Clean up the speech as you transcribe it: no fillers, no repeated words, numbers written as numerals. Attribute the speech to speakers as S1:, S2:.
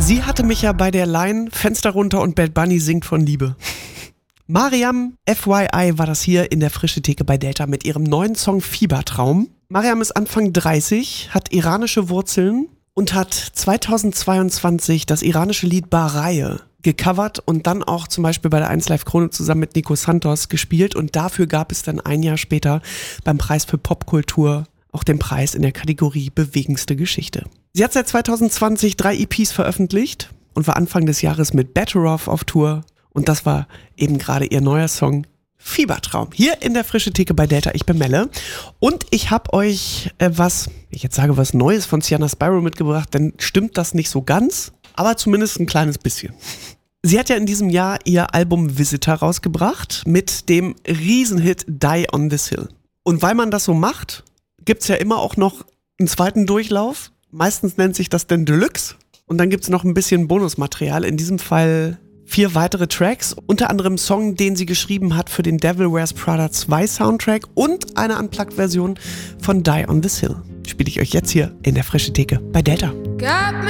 S1: Sie hatte mich ja bei der Line Fenster runter und Bad Bunny singt von Liebe. Mariam FYI war das hier in der Frische Theke bei Delta mit ihrem neuen Song Fiebertraum. Mariam ist Anfang 30, hat iranische Wurzeln und hat 2022 das iranische Lied Baraye gecovert und dann auch zum Beispiel bei der 1 Live Krone zusammen mit Nico Santos gespielt und dafür gab es dann ein Jahr später beim Preis für Popkultur auch den Preis in der Kategorie Bewegendste Geschichte. Sie hat seit 2020 3 EPs veröffentlicht und war Anfang des Jahres mit Better Off auf Tour und das war eben gerade ihr neuer Song Fiebertraum. Hier in der Frische Theke bei Delta, ich bin Melle und ich habe euch was Neues von Sienna Spyro mitgebracht, denn stimmt das nicht so ganz, aber zumindest ein kleines bisschen. Sie hat ja in diesem Jahr ihr Album Visitor rausgebracht mit dem Riesenhit Die on This Hill. Und weil man das so macht, gibt's ja immer auch noch einen zweiten Durchlauf. Meistens nennt sich das dann Deluxe. Und dann gibt's noch ein bisschen Bonusmaterial. In diesem Fall 4 weitere Tracks. Unter anderem einen Song, den sie geschrieben hat für den Devil Wears Prada 2 Soundtrack und eine Unplugged-Version von Die on This Hill. Spiele ich euch jetzt hier in der Frische Theke bei Delta.